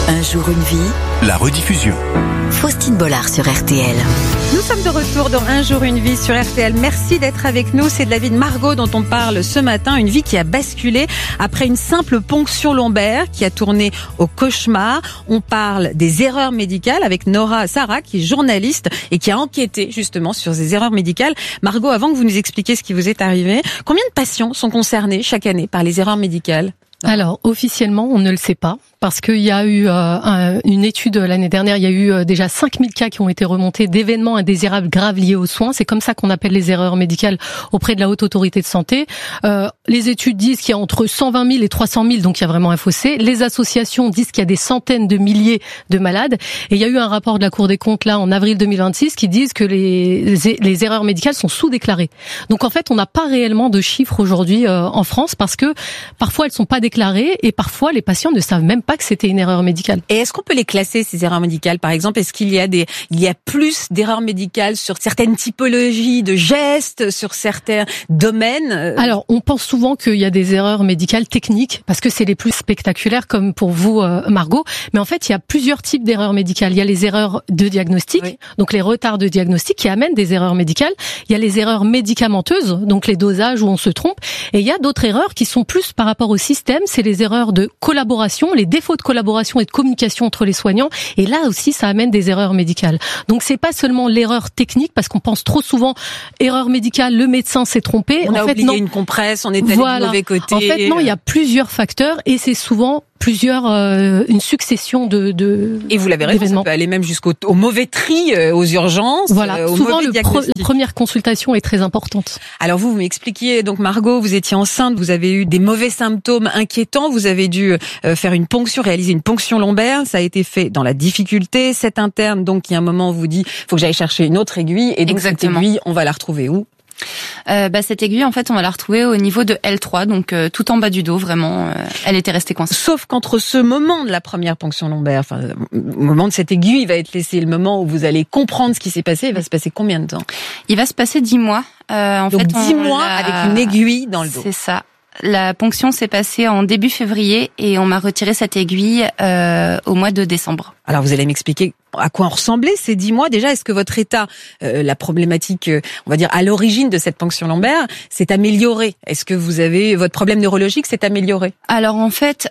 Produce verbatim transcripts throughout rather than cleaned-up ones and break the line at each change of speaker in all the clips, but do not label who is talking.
Un jour une vie.
La rediffusion.
Faustine Bollard sur R T L.
Nous sommes de retour dans Un jour une vie sur R T L. Merci d'être avec nous. C'est de la vie de Margot dont on parle ce matin. Une vie qui a basculé après une simple ponction lombaire qui a tourné au cauchemar. On parle des erreurs médicales avec Nora Sarah qui est journaliste et qui a enquêté justement sur ces erreurs médicales. Margot, avant que vous nous expliquiez ce qui vous est arrivé, combien de patients sont concernés chaque année par les erreurs médicales ?
Alors, officiellement, on ne le sait pas, parce qu'il y a eu euh, un, une étude l'année dernière, il y a eu euh, déjà cinq mille cas qui ont été remontés d'événements indésirables graves liés aux soins. C'est comme ça qu'on appelle les erreurs médicales auprès de la Haute Autorité de Santé. Euh, les études disent qu'il y a entre cent vingt mille et trois cent mille, donc il y a vraiment un fossé. Les associations disent qu'il y a des centaines de milliers de malades. Et il y a eu un rapport de la Cour des comptes, là, en avril deux mille vingt-six, qui disent que les, les erreurs médicales sont sous-déclarées. Donc en fait, on n'a pas réellement de chiffres aujourd'hui euh, en France, parce que parfois elles sont pas déclarées et parfois les patients ne savent même pas que c'était une erreur médicale.
Et est-ce qu'on peut les classer, ces erreurs médicales, par exemple? Est-ce qu'il y a des, il y a plus d'erreurs médicales sur certaines typologies de gestes, sur certains domaines?
Alors, on pense souvent qu'il y a des erreurs médicales techniques, parce que c'est les plus spectaculaires, comme pour vous, euh, Margot. Mais en fait, il y a plusieurs types d'erreurs médicales. Il y a les erreurs de diagnostic, oui. donc les retards de diagnostic qui amènent des erreurs médicales. Il y a les erreurs médicamenteuses, donc les dosages où on se trompe. Et il y a d'autres erreurs qui sont plus par rapport au système. C'est les erreurs de collaboration, les défauts de collaboration et de communication entre les soignants. Et là aussi, ça amène des erreurs médicales. Donc, c'est pas seulement l'erreur technique, parce qu'on pense trop souvent erreur médicale, le médecin s'est trompé.
On
en
a
fait,
oublié
non.
une compresse, on est allé
voilà.
du mauvais côté.
En fait, non, il y a plusieurs facteurs et c'est souvent plusieurs, euh, une succession de, de
Et vous l'avez raison, ça peut aller même jusqu'au au mauvais tri, euh, aux urgences.
Voilà.
Euh, au
Souvent,
le
pre- la première consultation est très importante.
Alors vous, vous m'expliquiez, donc Margot, vous étiez enceinte, vous avez eu des mauvais symptômes inquiétants, vous avez dû euh, faire une ponction, réaliser une ponction lombaire, ça a été fait dans la difficulté. Cet interne, donc, il y a un moment, vous dit, faut que j'aille chercher une autre aiguille, et donc
Exactement.
Cette aiguille, on va la retrouver où?
Euh, bah, cette aiguille, en fait, on va la retrouver au niveau de L trois, donc euh, tout en bas du dos, vraiment, euh, elle était restée coincée.
Sauf qu'entre ce moment de la première ponction lombaire, enfin, le moment de cette aiguille va être laissé, le moment où vous allez comprendre ce qui s'est passé, il va se passer combien de temps?
Il va se passer dix mois. Euh, en
donc
fait,
dix
on
mois
l'a...
avec une aiguille dans le dos.
C'est ça. La ponction s'est passée en début février et on m'a retiré cette aiguille euh, au mois de décembre.
Alors vous allez m'expliquer à quoi on ressemblait ces dix mois. Déjà, est-ce que votre état, euh, la problématique, euh, on va dire, à l'origine de cette ponction lombaire, s'est amélioré? Est-ce que vous avez, votre problème neurologique s'est amélioré?
Alors en fait,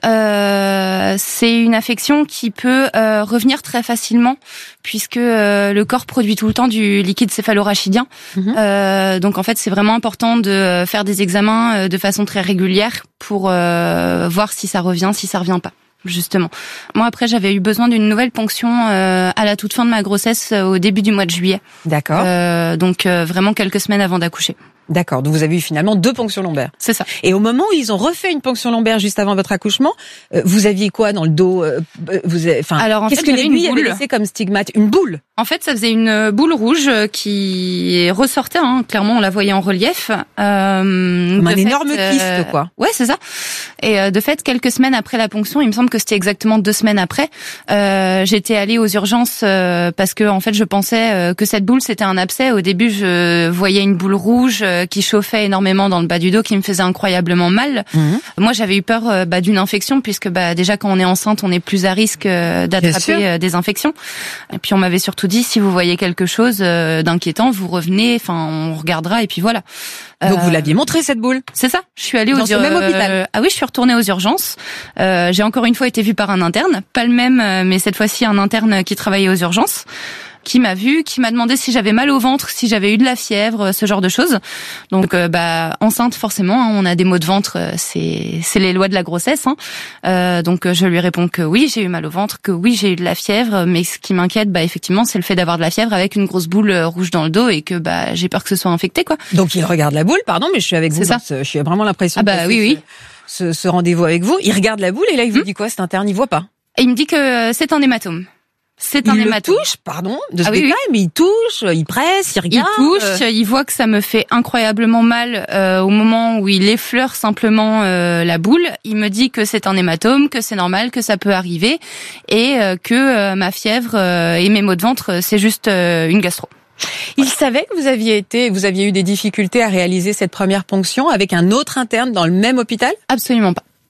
euh, c'est une affection qui peut euh, revenir très facilement, puisque euh, le corps produit tout le temps du liquide céphalorachidien. Mm-hmm. Euh, donc en fait, c'est vraiment important de faire des examens euh, de façon très régulière pour euh, voir si ça revient, si ça revient pas. Justement. Moi, après, j'avais eu besoin d'une nouvelle ponction euh, à la toute fin de ma grossesse, euh, au début du mois de juillet.
D'accord.
Euh, donc, euh, vraiment quelques semaines avant d'accoucher.
D'accord. Donc, vous avez eu finalement deux ponctions lombaires.
C'est ça.
Et au moment où ils ont refait une ponction lombaire juste avant votre accouchement, euh, vous aviez quoi dans le dos? euh, vous avez, enfin,
Alors, en
qu'est-ce
fait,
que l'aiguille avait laissé comme stigmate? Une boule?
En fait, ça faisait une boule rouge qui ressortait, hein, clairement, on la voyait en relief. Euh,
Comme un
fait,
énorme kyste,
euh,
quoi.
Ouais, c'est ça. Et euh, de fait, quelques semaines après la ponction, il me semble que c'était exactement deux semaines après, euh, j'étais allée aux urgences euh, parce que, en fait, je pensais euh, que cette boule, c'était un abcès. Au début, je voyais une boule rouge euh, qui chauffait énormément dans le bas du dos, qui me faisait incroyablement mal. Mmh. Moi, j'avais eu peur euh, bah, d'une infection, puisque bah, déjà, quand on est enceinte, on est plus à risque euh, d'attraper euh, des infections. Et puis, on m'avait surtout dit, si vous voyez quelque chose euh, d'inquiétant, vous revenez, enfin, on regardera, et puis voilà.
Donc,
euh,
vous l'aviez montré, cette boule?
C'est ça. Je suis allée
dans
aux
ce ur... même hôpital.
Euh, ah oui, je suis retournée aux urgences. Euh, j'ai encore une fois été vue par un interne, pas le même, mais cette fois-ci un interne qui travaillait aux urgences, qui m'a vue, qui m'a demandé si j'avais mal au ventre, si j'avais eu de la fièvre, ce genre de choses. Donc, euh, bah, enceinte forcément, hein, on a des maux de ventre, c'est c'est les lois de la grossesse. Hein. Euh, donc, je lui réponds que oui, j'ai eu mal au ventre, que oui, j'ai eu de la fièvre, mais ce qui m'inquiète, bah, effectivement, c'est le fait d'avoir de la fièvre avec une grosse boule rouge dans le dos et que bah, j'ai peur que ce soit infecté, quoi.
Donc, il regarde la boule, pardon, mais je suis avec vous.
C'est ça.
Je suis vraiment l'impression.
Ah bah oui, oui.
Ce, ce rendez-vous avec vous, il regarde la boule et là, il vous mmh. dit quoi, cet interne, il voit pas?
Et il me dit que c'est un hématome. C'est un
il
hématome.
Il touche, pardon, de ce
ah, oui,
détail,
oui.
mais il touche, il presse, il regarde.
Il touche, il voit que ça me fait incroyablement mal euh, au moment où il effleure simplement euh, la boule. Il me dit que c'est un hématome, que c'est normal, que ça peut arriver et euh, que euh, ma fièvre euh, et mes maux de ventre, c'est juste euh, une gastro.
Il savait que vous aviez été, vous aviez eu des difficultés à réaliser cette première ponction avec un autre interne dans le même hôpital?
Absolument pas.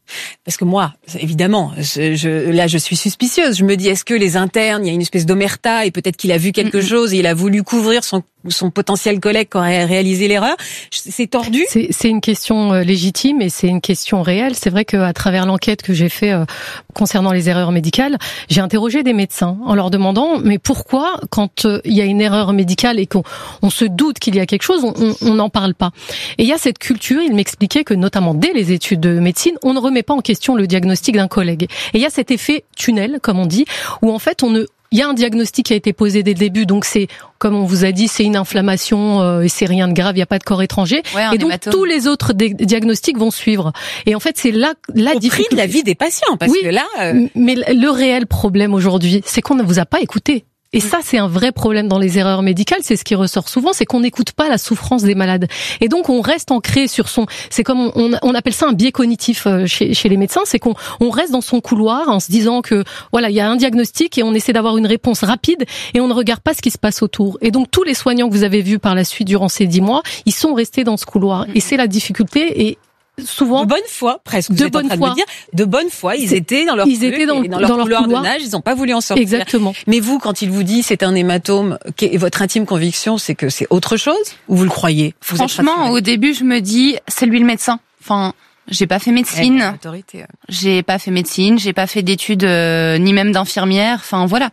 Parce que moi, évidemment, je, je, là, je suis suspicieuse. Je me dis, est-ce que les internes, il y a une espèce d'omerta et peut-être qu'il a vu quelque mm-hmm. chose et il a voulu couvrir son, son potentiel collègue qui aurait réalisé l'erreur. C'est tordu.
C'est, c'est une question légitime et c'est une question réelle. C'est vrai qu'à travers l'enquête que j'ai fait euh, concernant les erreurs médicales, j'ai interrogé des médecins en leur demandant, mais pourquoi, quand euh, il y a une erreur médicale et qu'on on se doute qu'il y a quelque chose, on n'en parle pas. Et il y a cette culture, il m'expliquait que notamment dès les études de médecine, on ne remet pas en question le diagnostic d'un collègue. Et il y a cet effet tunnel, comme on dit, où en fait on ne il y a un diagnostic qui a été posé dès le début, donc c'est, comme on vous a dit, c'est une inflammation euh, et c'est rien de grave, il n'y a pas de corps étranger.
Ouais,
et donc
hématome.
Tous les autres di- diagnostics vont suivre. Et en fait, c'est là la
Au
difficulté.
prix de la vie des patients, parce
oui,
que là. Euh...
Mais le réel problème aujourd'hui, c'est qu'on ne vous a pas écouté. Et ça, c'est un vrai problème dans les erreurs médicales. C'est ce qui ressort souvent, c'est qu'on n'écoute pas la souffrance des malades. Et donc, on reste ancré sur son. C'est comme on, on appelle ça un biais cognitif chez, chez les médecins. C'est qu'on on reste dans son couloir en se disant que voilà, il y a un diagnostic et on essaie d'avoir une réponse rapide et on ne regarde pas ce qui se passe autour. Et donc, tous les soignants que vous avez vus par la suite durant ces dix mois, ils sont restés dans ce couloir. Et c'est la difficulté. Et souvent
de bonne foi, presque.
De
vous
bonne
êtes en train
foi.
de me dire, de bonne foi, ils étaient dans leur
ils étaient dans,
dans leur
dans
couloir
leur couloir
de nage, ils n'ont pas voulu en sortir.
Exactement.
Mais vous, quand il vous dit c'est un hématome, et votre intime conviction, c'est que c'est autre chose, ou vous le croyez? Vous
Franchement, au début, je me dis, c'est lui le médecin. Enfin, j'ai pas fait médecine.
Ouais, autorité, ouais.
J'ai pas fait médecine, j'ai pas fait d'études euh, ni même d'infirmière. Enfin voilà.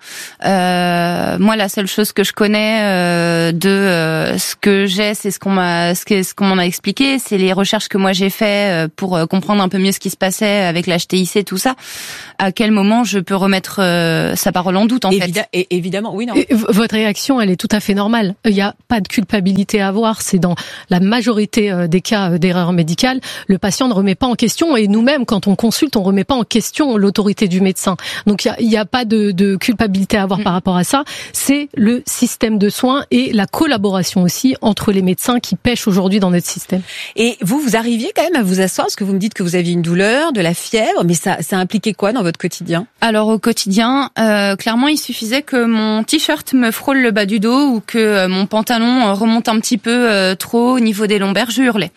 Euh, moi, la seule chose que je connais euh, de euh, ce que j'ai, c'est ce qu'on m'a, ce, que, ce qu'on m'en a expliqué, c'est les recherches que moi j'ai fait pour euh, comprendre un peu mieux ce qui se passait avec l'H T I C, tout ça. À quel moment je peux remettre euh, sa parole en doute, en
Évida-
fait.
Et évidemment, oui, non.
Et v- votre réaction, elle est tout à fait normale. Il n'y a pas de culpabilité à avoir. C'est dans la majorité euh, des cas euh, d'erreur médicale, le patient ne remet pas en question. Et nous-mêmes, quand on consulte, on remet pas en question l'autorité du médecin. Donc il y a, il y a pas de, de culpabilité à avoir mmh. par rapport à ça. C'est le système de soins et la collaboration aussi entre les médecins qui pêchent aujourd'hui dans notre système.
Et vous, vous arriviez quand même à vous asseoir, parce que vous me dites que vous aviez une douleur, de la fièvre, mais ça, ça impliquait quoi dans votre quotidien?
Alors au quotidien, euh, clairement, il suffisait que mon t-shirt me frôle le bas du dos ou que euh, mon pantalon remonte un petit peu euh, trop au niveau des lombaires. Je hurlais.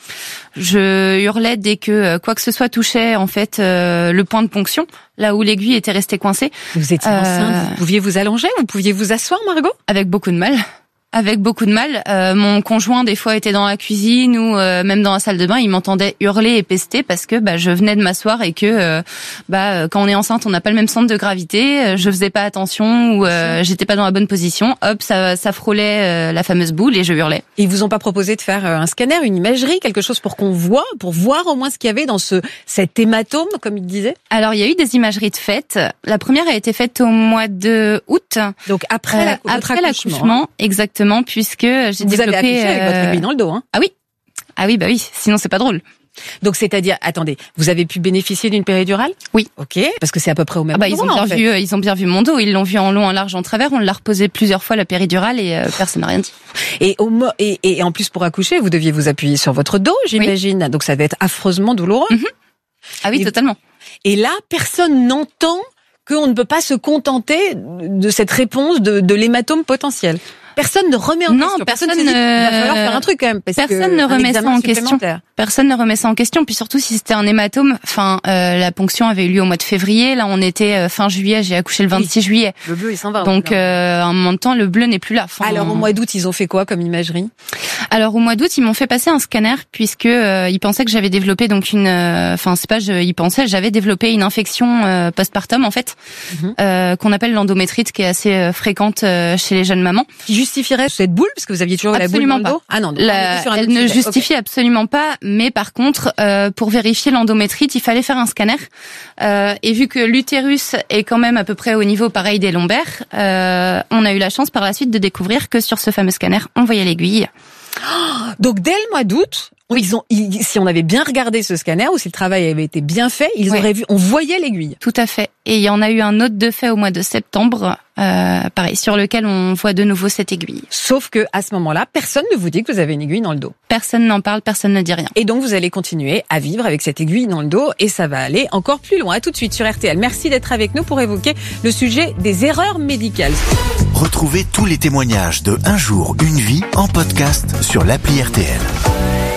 Je hurlais dès que euh, quoi que ce soit touchait en fait euh, le point de ponction, là où l'aiguille était restée coincée.
Vous étiez
Euh,
enceinte, vous pouviez vous allonger, vous pouviez vous asseoir, Margot?
Avec beaucoup de mal. Avec beaucoup de mal. Euh, mon conjoint, des fois, était dans la cuisine ou euh, même dans la salle de bain. Il m'entendait hurler et pester parce que bah, je venais de m'asseoir et que euh, bah, quand on est enceinte, on n'a pas le même centre de gravité. Je faisais pas attention ou euh, j'étais pas dans la bonne position. Hop, ça, ça frôlait euh, la fameuse boule et je hurlais.
Et ils vous ont pas proposé de faire un scanner, une imagerie, quelque chose pour qu'on voit, pour voir au moins ce qu'il y avait dans ce cet hématome, comme il disait?
Alors, il y a eu des imageries de fête. La première a été faite au mois de août.
Donc après, la,
euh,
votre
après
accouchement,
l'accouchement, exactement. Puisque j'ai
vous
développé
avez accouché avec votre
euh...
aiguille dans le dos, hein?
Ah oui, ah oui, bah oui. Sinon c'est pas drôle.
Donc c'est-à-dire, attendez, vous avez pu bénéficier d'une péridurale?
Oui.
Ok, parce que c'est à peu près au même
Ah bah
endroit,
ils ont bien
en fait.
vu, ils ont bien vu mon dos. Ils l'ont vu en long, en large, en travers. On l'a reposé plusieurs fois la péridurale et euh, personne n'a rien dit.
Et, au mo- et, et en plus pour accoucher, vous deviez vous appuyer sur votre dos, j'imagine. Oui. Donc ça devait être affreusement douloureux.
Mm-hmm. Ah oui,
et,
totalement.
Et là, personne n'entend qu'on ne peut pas se contenter de cette réponse de, de l'hématome potentiel. Personne ne remet en
non,
question.
Personne,
personne ne dit, il va falloir faire un truc quand même. Parce
personne
que
ne remet ça en question. Personne ne remet ça en question. Puis surtout, si c'était un hématome, enfin, euh, la ponction avait eu lieu au mois de février. Là, on était euh, fin juillet. J'ai accouché le vingt-six oui. juillet.
Le bleu, il s'en va.
Donc, euh, à un moment de temps, le bleu n'est plus là. Enfin,
alors, au mois d'août, ils ont fait quoi comme imagerie?
Alors, au mois d'août, ils m'ont fait passer un scanner puisque euh, ils pensaient que j'avais développé donc une. Enfin, euh, c'est pas. Je, ils pensaient, j'avais développé une infection euh, postpartum en fait, mm-hmm. euh, qu'on appelle l'endométrite, qui est assez euh, fréquente euh, chez les jeunes mamans.
Qui justifierait cette boule, parce que vous aviez toujours
absolument
la boule dans le dos.
Ah non, la, elle ne sujet. justifie okay. absolument pas. Mais par contre, euh, pour vérifier l'endométrite, il fallait faire un scanner. Euh, et vu que l'utérus est quand même à peu près au niveau pareil des lombaires, euh, on a eu la chance par la suite de découvrir que sur ce fameux scanner, on voyait l'aiguille.
Oh, donc dès le mois d'août, ils ont, ils, si on avait bien regardé ce scanner ou si le travail avait été bien fait, ils oui. auraient vu, on voyait l'aiguille.
Tout à fait. Et il y en a eu un autre de fait au mois de septembre, euh, pareil, sur lequel on voit de nouveau cette aiguille.
Sauf que à ce moment-là, personne ne vous dit que vous avez une aiguille dans le dos.
Personne n'en parle, personne ne dit rien.
Et donc vous allez continuer à vivre avec cette aiguille dans le dos et ça va aller encore plus loin. À tout de suite sur R T L. Merci d'être avec nous pour évoquer le sujet des erreurs médicales.
Retrouvez tous les témoignages de Un jour, une vie en podcast sur l'appli R T L.